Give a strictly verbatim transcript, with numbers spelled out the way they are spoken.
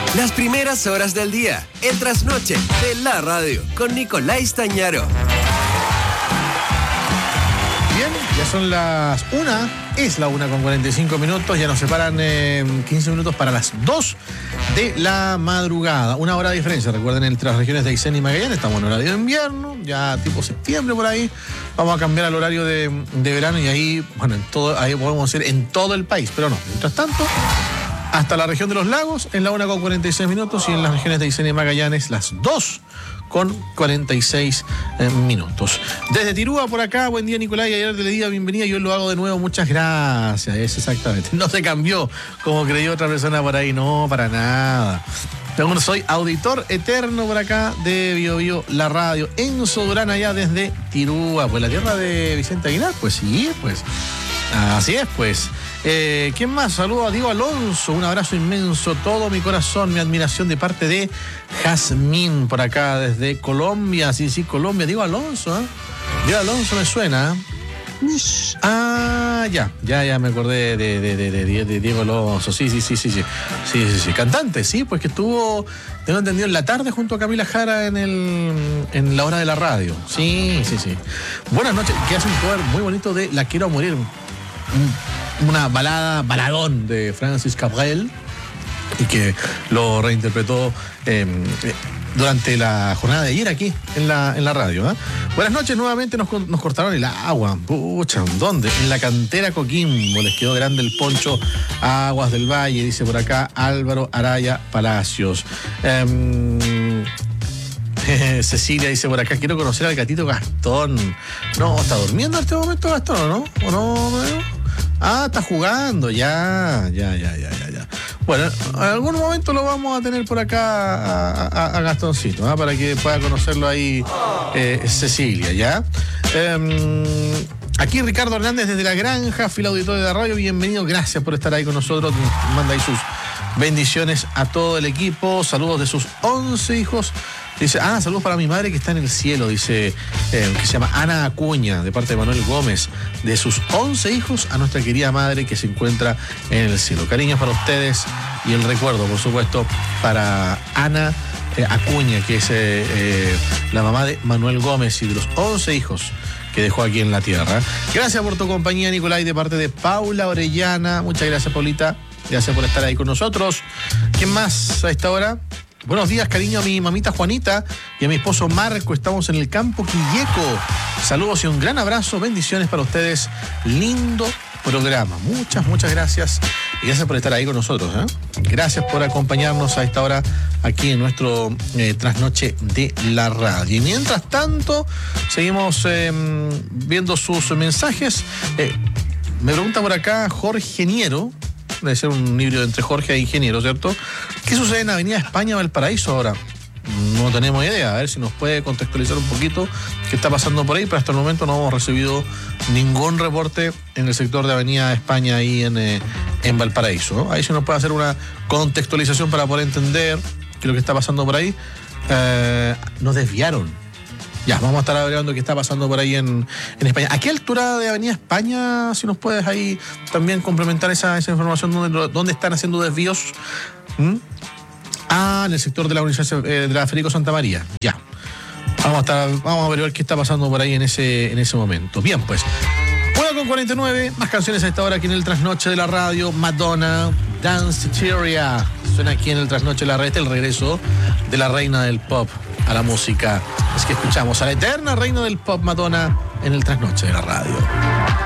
Las primeras horas del día, el trasnoche de la radio, con Nicolás Stañaro. Bien, ya son las una, es la una con cuarenta y cinco minutos, ya nos separan eh, quince minutos para las dos de la madrugada. Una hora de diferencia, recuerden, entre las regiones de Aysén y Magallanes, estamos en horario de invierno, ya tipo septiembre por ahí, vamos a cambiar al horario de, de verano y ahí, bueno, en todo, ahí podemos hacer en todo el país, pero no, mientras tanto, hasta la región de los lagos, en la una con cuarenta y seis minutos, y en las regiones de Aysén y Magallanes, las dos con cuarenta y seis eh, minutos. Desde Tirúa, por acá, buen día, Nicolás, y ayer le di la bienvenida, yo lo hago de nuevo, muchas gracias, es exactamente. No se cambió, como creyó otra persona por ahí, no, para nada. Pero soy auditor eterno por acá de Bio Bio, la radio. Enzo Durán, allá desde Tirúa, pues la tierra de Vicente Aguilar, pues sí, pues así es, pues. Eh, ¿Quién más? Saludo a Diego Alonso, un abrazo inmenso, todo mi corazón, mi admiración de parte de Jazmín, por acá desde Colombia, sí, sí, Colombia, Diego Alonso, ¿eh? Diego Alonso me suena. Ah, ya, ya, ya me acordé de, de, de, de, de Diego Alonso, sí, sí, sí, sí, sí, sí, sí, sí, cantante, sí, pues que estuvo, tengo entendido, en la tarde junto a Camila Jara en el, en la hora de la radio, sí, sí, sí. Buenas noches, que hace un cover muy bonito de La Quiero a Morir, una balada, baladón de Francis Cabrel, y que lo reinterpretó eh, durante la jornada de ayer aquí en la, en la radio, ¿eh? Buenas noches, nuevamente nos, nos cortaron el agua. Pucha, ¿dónde? En la cantera Coquimbo, les quedó grande el poncho a Aguas del Valle, dice por acá Álvaro Araya Palacios. Eh, Cecilia dice por acá, quiero conocer al gatito Gastón. No, ¿está durmiendo en este momento Gastón o no? ¿O no? ¿No? Ah, está jugando, ya, ya, ya, ya, ya, ya. Bueno, en algún momento lo vamos a tener por acá a, a, a Gastoncito, ¿eh? Para que pueda conocerlo ahí eh, Cecilia, ¿ya? Eh, aquí Ricardo Hernández desde La Granja, fila auditorio de la radio, bienvenido, gracias por estar ahí con nosotros, manda ahí sus bendiciones a todo el equipo, saludos de sus once hijos. Dice, ah, saludos para mi madre que está en el cielo, dice, eh, que se llama Ana Acuña, de parte de Manuel Gómez, de sus once hijos a nuestra querida madre que se encuentra en el cielo. Cariños para ustedes y el recuerdo, por supuesto, para Ana eh, Acuña, que es eh, eh, la mamá de Manuel Gómez y de los once hijos que dejó aquí en la tierra. Gracias por tu compañía, Nicolás, de parte de Paula Orellana. Muchas gracias, Paulita. Gracias por estar ahí con nosotros. ¿Quién más a esta hora? Buenos días, cariño, a mi mamita Juanita y a mi esposo Marco. Estamos en el campo Quilleco. Saludos y un gran abrazo. Bendiciones para ustedes. Lindo programa. Muchas, muchas gracias. Y gracias por estar ahí con nosotros, ¿eh? Gracias por acompañarnos a esta hora aquí en nuestro eh, trasnoche de la radio. Y mientras tanto, seguimos eh, viendo sus mensajes. Eh, me pregunta por acá Jorge Niero. Debe ser un híbrido entre Jorge e Ingeniero, ¿cierto? ¿Qué sucede en Avenida España Valparaíso ahora? No tenemos idea, a ver si nos puede contextualizar un poquito qué está pasando por ahí, pero hasta el momento no hemos recibido ningún reporte en el sector de Avenida España ahí en, eh, en Valparaíso, ¿no? Ahí se nos puede hacer una contextualización para poder entender qué es lo que está pasando por ahí. Eh, nos desviaron. Ya, vamos a estar averiguando qué está pasando por ahí en, en España. ¿A qué altura de Avenida España, si nos puedes ahí también complementar esa, esa información, dónde, dónde están haciendo desvíos? ¿Mm? Ah, en el sector de la Universidad eh, de la Federico Santa María. Ya. Vamos a estar, vamos a averiguar qué está pasando por ahí en ese, en ese momento. Bien, pues. una con cuarenta y nueve, más canciones a esta hora aquí en el Trasnoche de la radio. Madonna, Dance Teria. Suena aquí en el Trasnoche de la radio, el regreso de la reina del pop a la música. Es que escuchamos a la eterna reina del pop, Madonna, en el Trasnoche de la radio.